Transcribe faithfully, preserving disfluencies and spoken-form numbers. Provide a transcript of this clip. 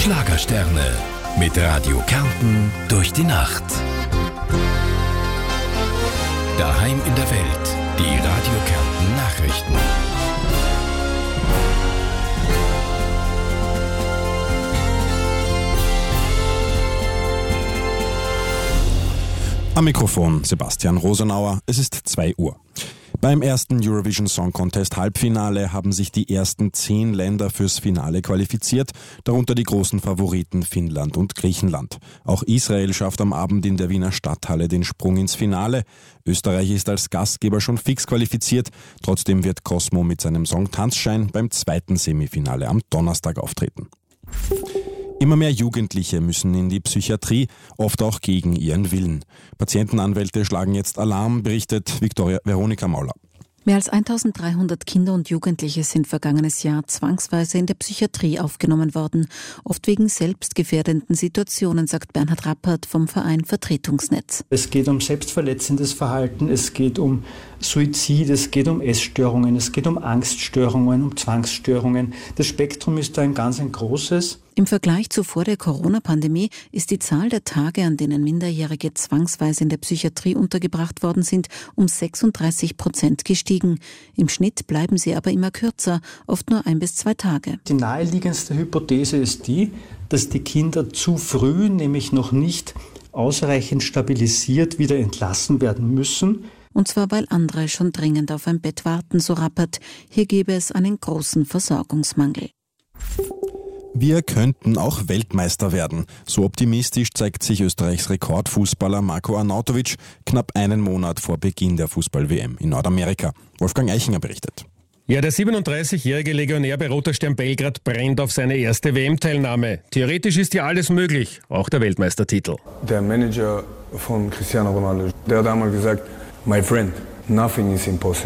Schlagersterne mit Radio Kärnten durch die Nacht. Daheim in der Welt, die Radio Kärnten Nachrichten. Am Mikrofon Sebastian Rosenauer, es ist zwei Uhr. Beim ersten Eurovision Song Contest Halbfinale haben sich die ersten zehn Länder fürs Finale qualifiziert, darunter die großen Favoriten Finnland und Griechenland. Auch Israel schafft am Abend in der Wiener Stadthalle den Sprung ins Finale. Österreich ist als Gastgeber schon fix qualifiziert, trotzdem wird Cosmo mit seinem Song Tanzschein beim zweiten Semifinale am Donnerstag auftreten. Immer mehr Jugendliche müssen in die Psychiatrie, oft auch gegen ihren Willen. Patientenanwälte schlagen jetzt Alarm, berichtet Viktoria Veronika Mauler. Mehr als eintausenddreihundert Kinder und Jugendliche sind vergangenes Jahr zwangsweise in der Psychiatrie aufgenommen worden, oft wegen selbstgefährdenden Situationen, sagt Bernhard Rappert vom Verein Vertretungsnetz. Es geht um selbstverletzendes Verhalten, es geht um Suizid, es geht um Essstörungen, es geht um Angststörungen, um Zwangsstörungen. Das Spektrum ist da ein ganz ein großes. Im Vergleich zu vor der Corona-Pandemie ist die Zahl der Tage, an denen Minderjährige zwangsweise in der Psychiatrie untergebracht worden sind, um sechsunddreißig Prozent gestiegen. Im Schnitt bleiben sie aber immer kürzer, oft nur ein bis zwei Tage. Die naheliegendste Hypothese ist die, dass die Kinder zu früh, nämlich noch nicht ausreichend stabilisiert, wieder entlassen werden müssen. Und zwar, weil andere schon dringend auf ein Bett warten, so Rappert. Hier gäbe es einen großen Versorgungsmangel. Wir könnten auch Weltmeister werden. So optimistisch zeigt sich Österreichs Rekordfußballer Marko Arnautovic knapp einen Monat vor Beginn der Fußball-W M in Nordamerika. Wolfgang Eichinger berichtet. Ja, der siebenunddreißigjährige Legionär bei Roter Stern Belgrad brennt auf seine erste W M-Teilnahme. Theoretisch ist ja alles möglich, auch der Weltmeistertitel. Der Manager von Cristiano Ronaldo, der hat einmal gesagt, my friend, nothing is impossible.